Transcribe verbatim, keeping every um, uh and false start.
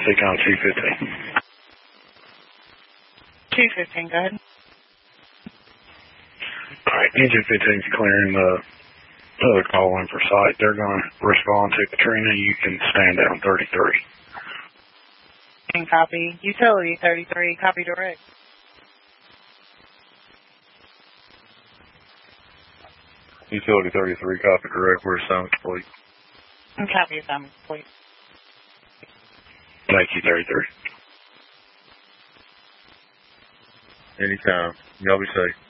speaking on two fifteen. two fifteen, go ahead. All right, engine fifteen's clearing the other call in for site. They're going to respond to Katrina. You can stand down thirty-three. And copy. Utility thirty-three, copy direct. Utility thirty-three, copy direct. We're assignment complete. And copy assignment complete. Thank you, thirty-three. Anytime. Y'all be safe.